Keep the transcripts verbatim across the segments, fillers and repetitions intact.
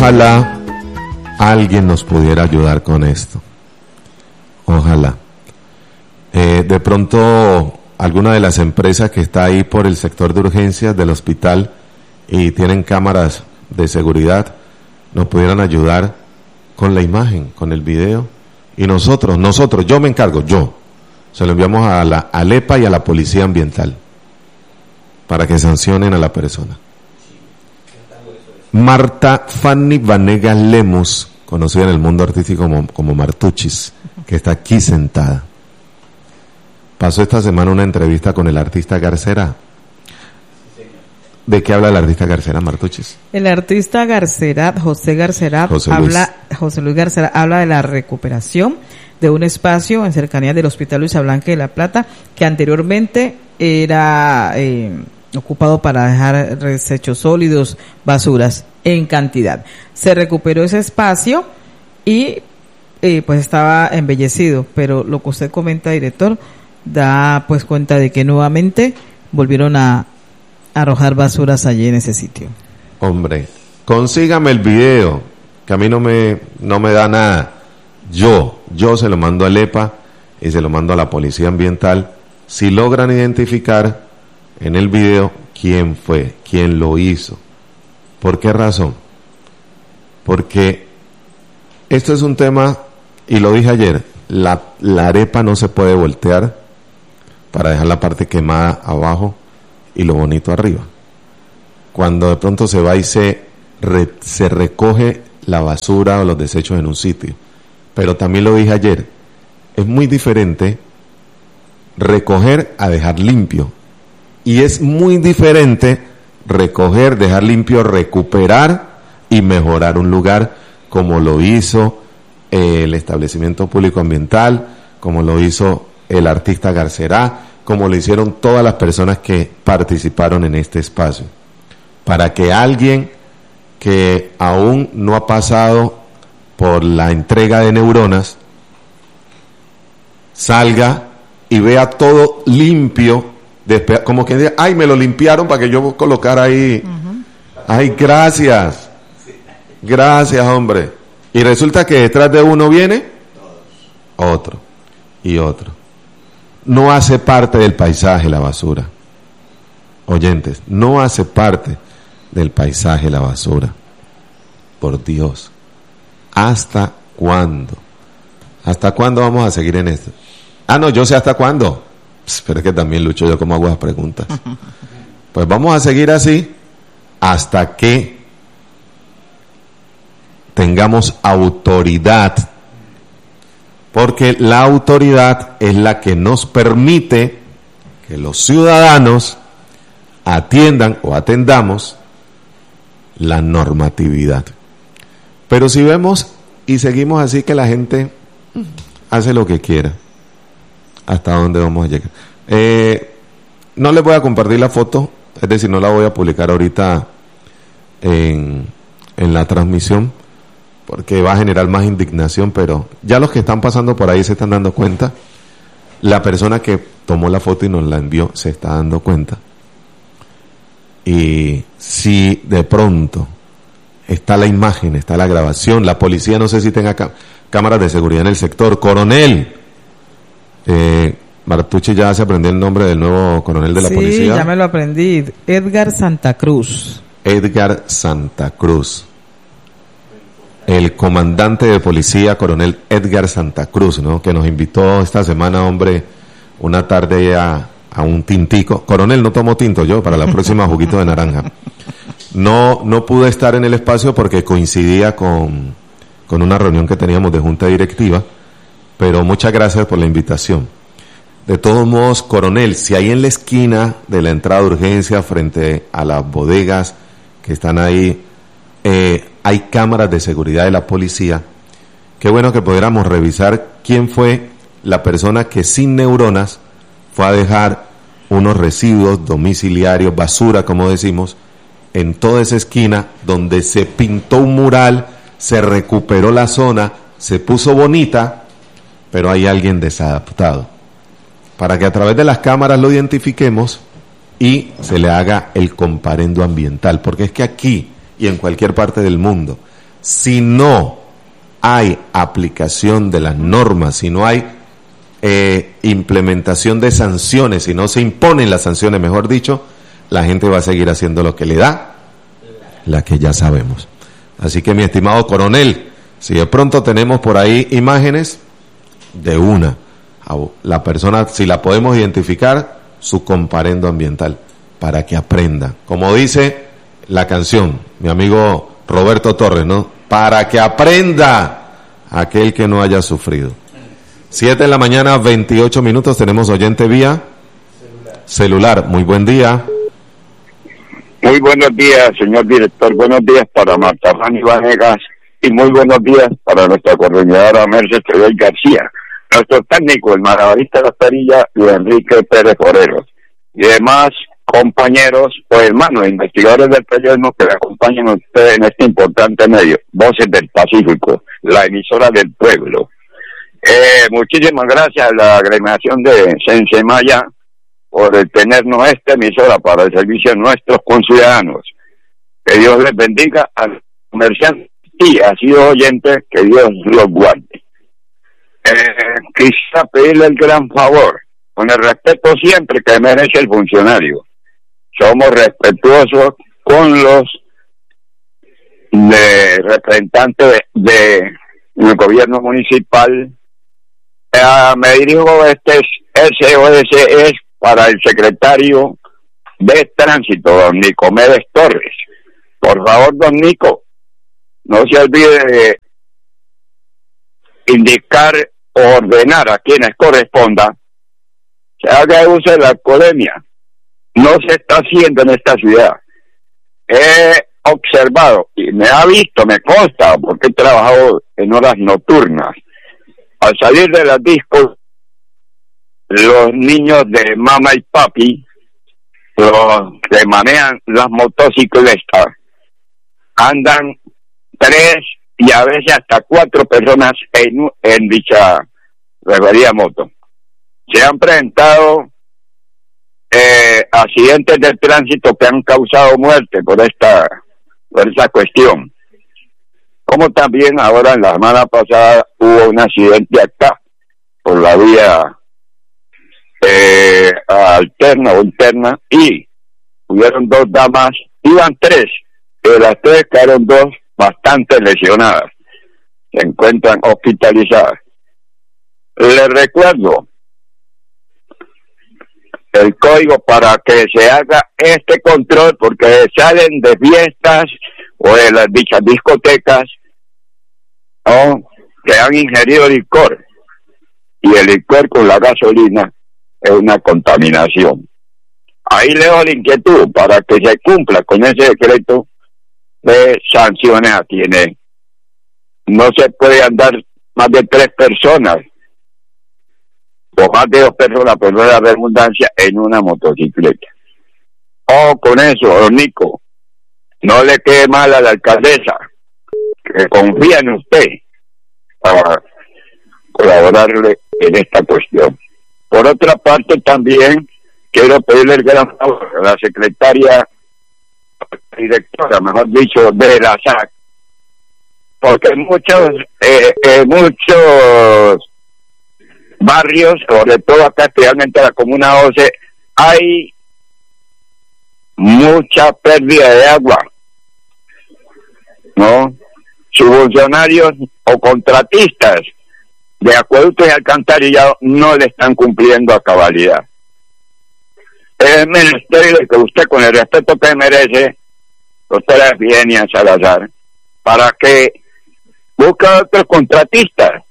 Ojalá alguien nos pudiera ayudar con esto. Ojalá. Eh, de pronto, alguna de las empresas que está ahí por el sector de urgencias del hospital y tienen cámaras de seguridad, nos pudieran ayudar con la imagen, con el video. Y nosotros, nosotros, yo me encargo, yo, se lo enviamos a la Alepa y a la Policía Ambiental para que sancionen a la persona. Marta Fanny Vanegas Lemus, conocida en el mundo artístico como, como Martuchis, que está aquí sentada. Pasó esta semana una entrevista con el artista Garcera. ¿De qué habla el artista Garcera, Martuchis? El artista Garcerat, José Garcerat, José habla, José Luis Garcerat, habla de la recuperación de un espacio en cercanía del Hospital Luisa Blanca de La Plata, que anteriormente era eh, ocupado para dejar desechos sólidos, basuras en cantidad. Se recuperó ese espacio y eh, pues estaba embellecido, pero lo que usted comenta, director, da pues cuenta de que nuevamente volvieron a arrojar basuras allí en ese sitio. Hombre, consígame el video, que a mí no me, no me da nada. Yo, yo se lo mando a Alepa y se lo mando a la Policía Ambiental. Si logran identificar en el video quién fue, quién lo hizo. ¿Por qué razón? Porque esto es un tema, y lo dije ayer, la, la arepa no se puede voltear para dejar la parte quemada abajo y lo bonito arriba. Cuando de pronto se va y se, re, se recoge la basura o los desechos en un sitio. Pero también lo dije ayer, es muy diferente recoger a dejar limpio. Y es muy diferente recoger, dejar limpio, recuperar y mejorar un lugar, como lo hizo eh, el establecimiento público ambiental, como lo hizo el artista Garcerá, como lo hicieron todas las personas que participaron en este espacio, para que alguien que aún no ha pasado por la entrega de neuronas salga y vea todo limpio, despe- como que diga, ay, me lo limpiaron para que yo colocara ahí, uh-huh. Ay, gracias, gracias, hombre. Y resulta que detrás de uno viene otro y otro. No hace parte del paisaje la basura. Oyentes, no hace parte del paisaje la basura. Por Dios. ¿Hasta cuándo? ¿Hasta cuándo vamos a seguir en esto? Ah, no, yo sé hasta cuándo. Pss, pero es que también lucho yo como hago las preguntas. Pues vamos a seguir así hasta que tengamos autoridad. Porque la autoridad es la que nos permite que los ciudadanos atiendan o atendamos la normatividad. Pero si vemos y seguimos así, que la gente hace lo que quiera, ¿hasta dónde vamos a llegar? Eh, no les voy a compartir la foto, es decir, no la voy a publicar ahorita en, en la transmisión, porque va a generar más indignación, pero ya los que están pasando por ahí se están dando cuenta. La persona que tomó la foto y nos la envió se está dando cuenta. Y si de pronto está la imagen, está la grabación, la policía no sé si tenga cá- cámaras de seguridad en el sector. Coronel, eh, Martucci ya se aprendió el nombre del nuevo coronel de la sí, policía. Sí, ya me lo aprendí. Edgar Santa Cruz. Edgar Santa Cruz. El comandante de policía, coronel Edgar Santa Cruz, ¿no? Que nos invitó esta semana, hombre, una tarde a, a un tintico. Coronel, no tomo tinto yo, para la próxima juguito de naranja. No, no pude estar en el espacio porque coincidía con, con una reunión que teníamos de junta directiva, pero muchas gracias por la invitación. De todos modos, coronel, si ahí en la esquina de la entrada de urgencia, frente a las bodegas que están ahí, eh, hay cámaras de seguridad de la policía, qué bueno que pudiéramos revisar quién fue la persona que sin neuronas fue a dejar unos residuos domiciliarios, basura, como decimos, en toda esa esquina donde se pintó un mural, se recuperó la zona, se puso bonita, pero hay alguien desadaptado. Para que a través de las cámaras lo identifiquemos y se le haga el comparendo ambiental, porque es que aquí y en cualquier parte del mundo, Si no hay aplicación de las normas, si no hay eh, implementación de sanciones, si no se imponen las sanciones, mejor dicho, la gente va a seguir haciendo lo que le da, la que ya sabemos. Así que, mi estimado coronel, si de pronto tenemos por ahí imágenes, de una, la persona, si la podemos identificar, su comparendo ambiental, para que aprenda. Como dice la canción, mi amigo Roberto Torres, ¿no? Para que aprenda aquel que no haya sufrido. Siete de la mañana, veintiocho minutos, tenemos oyente vía celular. celular. Muy buen día. Muy buenos días, señor director. Buenos días para Marta Fanny Vanegas y muy buenos días para nuestra coordinadora Mercedes Trevey García, nuestro técnico, el maravillista de la perilla, Luis Enrique Pérez Foreros, y demás compañeros o hermanos investigadores del periodismo que le acompañan a ustedes en este importante medio, Voces del Pacífico, la emisora del pueblo. Eh, muchísimas gracias a la agremiación de Sensemaya por tenernos esta emisora para el servicio de nuestros conciudadanos. Que Dios les bendiga al comerciante y ha sido oyente, que Dios los guarde. Eh, quisiera pedirle el gran favor, con el respeto siempre que merece el funcionario. Somos respetuosos con los de representantes de, de el gobierno municipal. Eh, me dirijo, este S O S es para el secretario de Tránsito, don Nicomedes Torres. Por favor, don Nico, no se olvide de indicar o ordenar a quienes corresponda se haga uso de la alcoholemia. No se está haciendo en esta ciudad. He observado y me ha visto, me consta, porque he trabajado en horas nocturnas. Al salir de las discos, los niños de mama y papi, los que manejan las motocicletas, andan tres y a veces hasta cuatro personas en, en dicha referida moto. Se han presentado eh, accidentes de tránsito que han causado muerte por esta, por esta cuestión. Como también ahora en la semana pasada hubo un accidente acá, por la vía eh, alterna o interna, y hubieron dos damas, iban tres, de las tres quedaron dos bastante lesionadas, se encuentran hospitalizadas. Les recuerdo el código para que se haga este control, porque salen de fiestas o de las dichas discotecas, ¿no?, que han ingerido licor, y el licor con la gasolina es una contaminación. Ahí le doy la inquietud para que se cumpla con ese decreto de sanciones a quienes no se puede andar más de tres personas o más de dos personas, por no la redundancia, en una motocicleta. Oh, con eso, don Nico, no le quede mal a la alcaldesa, que confía en usted para colaborarle en esta cuestión. Por otra parte, también quiero pedirle el gran favor a la secretaria directora, mejor dicho, de la S A C, porque muchos eh, eh, muchos barrios, sobre todo acá, especialmente la comuna once, hay mucha pérdida de agua, ¿no? Sus funcionarios o contratistas de acueductos y alcantarillado no le están cumpliendo a cabalidad. Es menester que usted, con el respeto que merece, doctora Efigenia Salazar, para que busque a otros contratistas.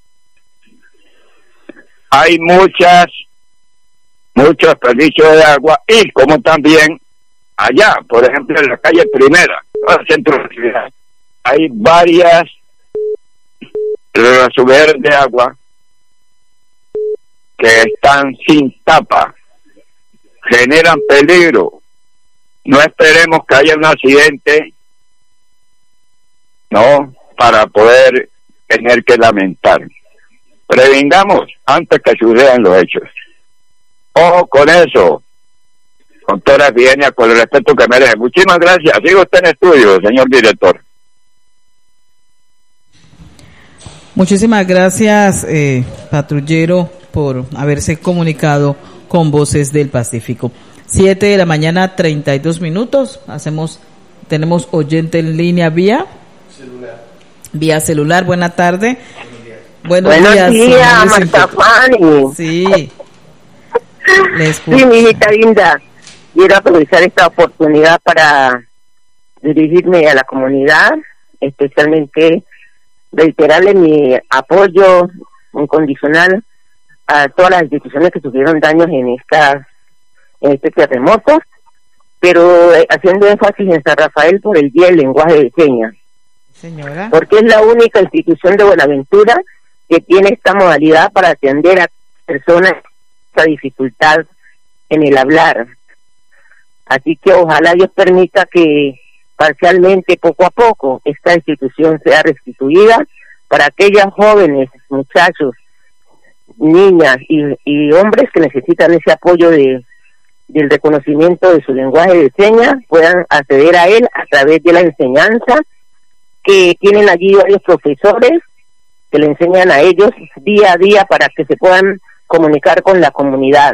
Hay muchas, muchos desperdicios de agua, y como también allá, por ejemplo, en la calle Primera, en el centro de la ciudad, hay varias reservorios de agua que están sin tapa, generan peligro. No esperemos que haya un accidente, no, para poder tener que lamentar. Prevengamos antes que sucedan los hechos. Ojo con eso, doctora Efigenia, con el respeto que merece. Muchísimas gracias. Sigue usted en estudio, señor director. Muchísimas gracias, eh, patrullero, por haberse comunicado con Voces del Pacífico. Siete de la mañana, treinta y dos minutos. Hacemos, tenemos oyente en línea vía celular. Vía celular. Buena tarde. Buenos, Buenos días, días Marta Fanny. Sí. Sí, mi hijita linda. Quiero aprovechar esta oportunidad para dirigirme a la comunidad, especialmente reiterarle mi apoyo incondicional a todas las instituciones que sufrieron daños en esta en este terremoto, pero eh, haciendo énfasis en San Rafael por el Día del Lenguaje de Señas. Señora. Porque es la única institución de Buenaventura que tiene esta modalidad para atender a personas con esta dificultad en el hablar. Así que ojalá Dios permita que parcialmente, poco a poco, esta institución sea restituida para aquellas jóvenes, muchachos, niñas y, y hombres que necesitan ese apoyo de del reconocimiento de su lenguaje de señas, puedan acceder a él a través de la enseñanza, que tienen allí varios profesores que le enseñan a ellos día a día para que se puedan comunicar con la comunidad.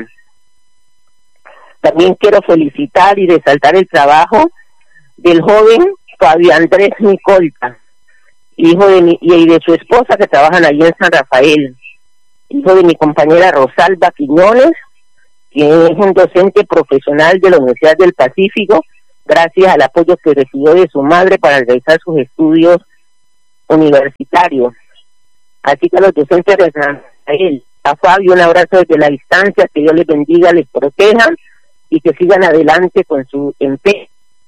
También quiero felicitar y resaltar el trabajo del joven Fabio Andrés Micolta, hijo de mi, y de su esposa, que trabajan allí en San Rafael, hijo de mi compañera Rosalba Quiñones, quien es un docente profesional de la Universidad del Pacífico, gracias al apoyo que recibió de su madre para realizar sus estudios universitarios. Así que a los docentes de San Rafael, a Fabio, un abrazo desde la distancia, que Dios les bendiga, les proteja y que sigan adelante con su empeño,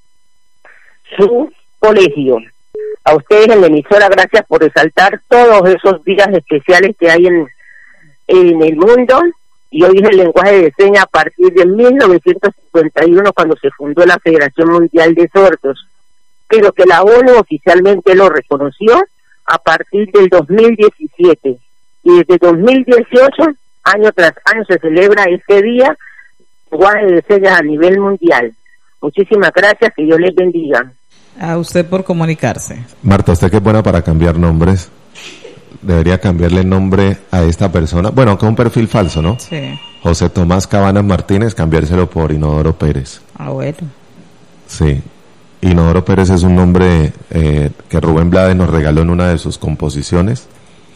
su colegio. A ustedes en la emisora, gracias por resaltar todos esos días especiales que hay en, en el mundo. Y hoy es el lenguaje de señas a partir de mil novecientos cincuenta y uno, cuando se fundó la Federación Mundial de Sordos, pero que la ONU oficialmente lo reconoció a partir del dos mil diecisiete. Y desde dos mil dieciocho, año tras año, se celebra este día, lenguaje de señas a nivel mundial. Muchísimas gracias, que Dios les bendiga. A usted por comunicarse. Marta, usted que es buena para cambiar nombres, debería cambiarle el nombre a esta persona. Bueno, aunque es un perfil falso, ¿no? Sí. José Tomás Cabanas Martínez, cambiárselo por Inodoro Pérez. Ah, bueno. Sí. Inodoro Pérez es un nombre eh, que Rubén Blades nos regaló en una de sus composiciones.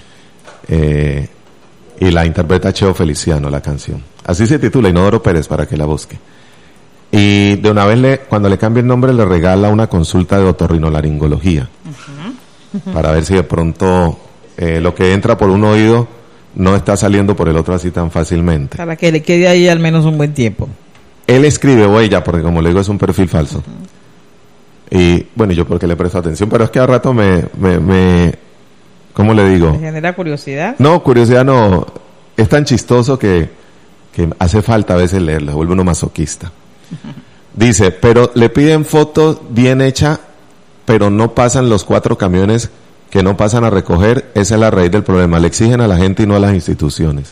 Eh, y la interpreta Cheo Feliciano, la canción. Así se titula, Inodoro Pérez, para que la busque. Y de una vez, le, cuando le cambie el nombre, le regala una consulta de otorrinolaringología. Uh-huh. Uh-huh. Para ver si de pronto eh, lo que entra por un oído no está saliendo por el otro así tan fácilmente. Para que le quede ahí al menos un buen tiempo. Él escribe, o ella, porque como le digo es un perfil falso. Uh-huh. Y bueno, yo porque le presto atención, pero es que a rato me, me, me ¿cómo le digo? ¿Me genera curiosidad? No, curiosidad no. Es tan chistoso que, que hace falta a veces leerlo, se vuelve uno masoquista. Dice, pero le piden fotos bien hechas, pero no pasan los cuatro camiones que no pasan a recoger. Esa es la raíz del problema. Le exigen a la gente y no a las instituciones.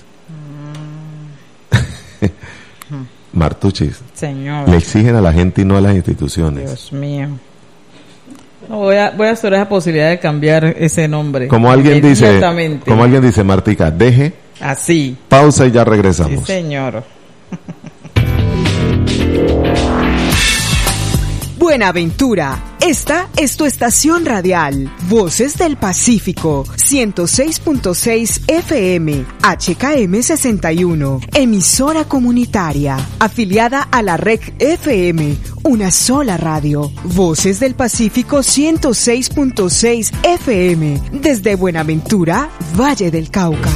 Mm. Martuchis. Señor. Le exigen a la gente y no a las instituciones. Dios mío. No, voy a voy a hacer esa posibilidad de cambiar ese nombre. Como alguien dice, como alguien dice, Martica, deje. Así. Pausa y ya regresamos. Sí, señor. Buenaventura, esta es tu estación radial, Voces del Pacífico, ciento seis punto seis F M, H K M sesenta y uno, emisora comunitaria, afiliada a la R E C F M, una sola radio, Voces del Pacífico ciento seis punto seis F M, desde Buenaventura, Valle del Cauca.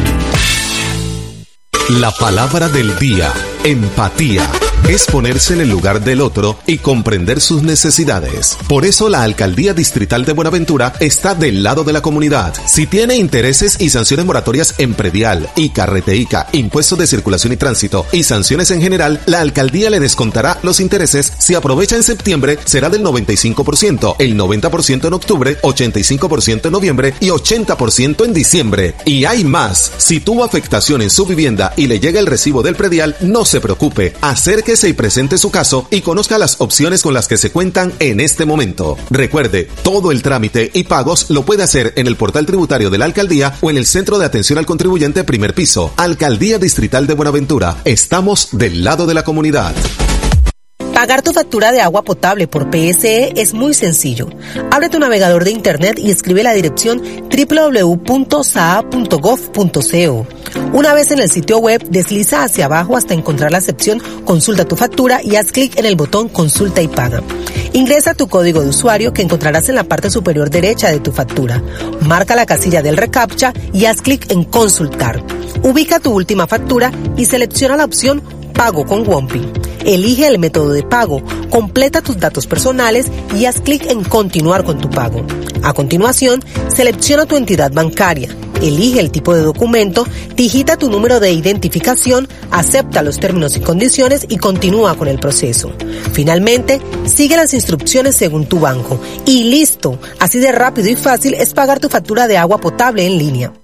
La palabra del día, empatía. Es ponerse en el lugar del otro y comprender sus necesidades. Por eso la Alcaldía Distrital de Buenaventura está del lado de la comunidad. Si tiene intereses y sanciones moratorias en predial, I C A, Reteica, impuestos de circulación y tránsito y sanciones en general, la Alcaldía le descontará los intereses. Si aprovecha en septiembre, será del noventa y cinco por ciento, el noventa por ciento en octubre, ochenta y cinco por ciento en noviembre y ochenta por ciento en diciembre. Y hay más. Si tuvo afectación en su vivienda y le llega el recibo del predial, no se preocupe. Acérquese Infórmese y presente su caso y conozca las opciones con las que se cuentan en este momento. Recuerde, todo el trámite y pagos lo puede hacer en el portal tributario de la Alcaldía o en el Centro de Atención al Contribuyente primer piso. Alcaldía Distrital de Buenaventura. Estamos del lado de la comunidad. Pagar tu factura de agua potable por P S E es muy sencillo. Abre tu navegador de internet y escribe la dirección doble u doble u doble u punto s a a punto gov punto co. Una vez en el sitio web, desliza hacia abajo hasta encontrar la sección Consulta tu factura y haz clic en el botón Consulta y paga. Ingresa tu código de usuario que encontrarás en la parte superior derecha de tu factura. Marca la casilla del reCAPTCHA y haz clic en Consultar. Ubica tu última factura y selecciona la opción Pago con WOMPI. Elige el método de pago, completa tus datos personales y haz clic en Continuar con tu pago. A continuación, selecciona tu entidad bancaria, elige el tipo de documento, digita tu número de identificación, acepta los términos y condiciones y continúa con el proceso. Finalmente, sigue las instrucciones según tu banco y listo. Así de rápido y fácil es pagar tu factura de agua potable en línea.